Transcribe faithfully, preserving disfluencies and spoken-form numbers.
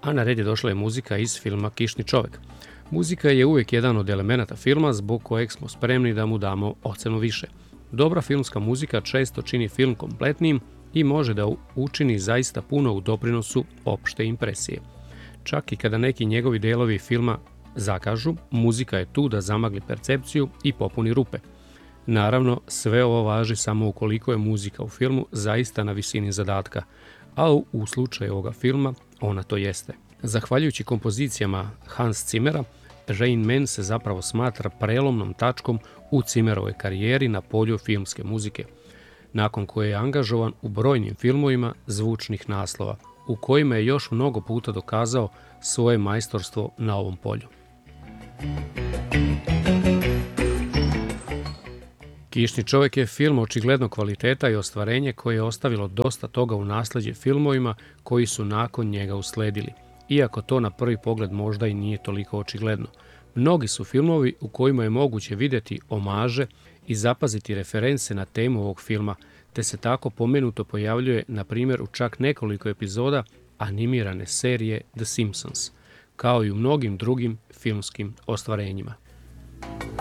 a na red je došla je muzika iz filma Kišni čovek. Muzika je uvijek jedan od elemenata filma zbog kojeg smo spremni da mu damo ocenu više. Dobra filmska muzika često čini film kompletnim i može da učini zaista puno u doprinosu opšte impresije. Čak i kada neki njegovi delovi filma zakažu, muzika je tu da zamagli percepciju i popuni rupe. Naravno, sve ovo važi samo ukoliko je muzika u filmu zaista na visini zadatka, a u, u slučaju ovoga filma ona to jeste. Zahvaljujući kompozicijama Hans Zimmera, Rain Man se zapravo smatra prelomnom tačkom u Zimmerovoj karijeri na polju filmske muzike, nakon koje je angažovan u brojnim filmovima zvučnih naslova, u kojima je još mnogo puta dokazao svoje majstorstvo na ovom polju. Kišni čovek je film očigledno kvaliteta i ostvarenje koje je ostavilo dosta toga u nasleđe filmovima koji su nakon njega usledili, iako to na prvi pogled možda i nije toliko očigledno. Mnogi su filmovi u kojima je moguće vidjeti omaže i zapaziti reference na temu ovog filma, te se tako pomenuto pojavljuje, na primjer, u čak nekoliko epizoda animirane serije The Simpsons, kao i u mnogim drugim filmskim ostvarenjima.